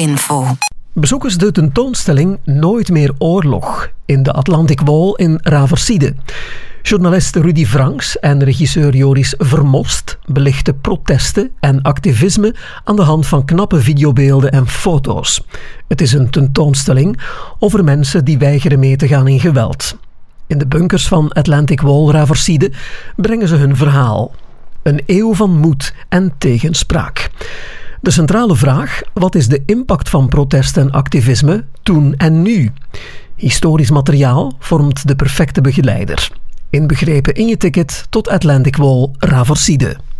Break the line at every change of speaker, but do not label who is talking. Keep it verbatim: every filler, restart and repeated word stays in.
info.
Bezoekers de tentoonstelling Nooit meer oorlog in de Atlantic Wall in Raverside. Journalist Rudy Franks en regisseur Joris Vermost belichten protesten en activisme aan de hand van knappe videobeelden en foto's. Het is een tentoonstelling over mensen die weigeren mee te gaan in geweld. In de bunkers van Atlantic Wall Raverside brengen ze hun verhaal. Een eeuw van moed en tegenspraak. De centrale vraag: wat is de impact van protest en activisme toen en nu? Historisch materiaal vormt de perfecte begeleider. Inbegrepen in je ticket tot Atlantic Wall Raverside.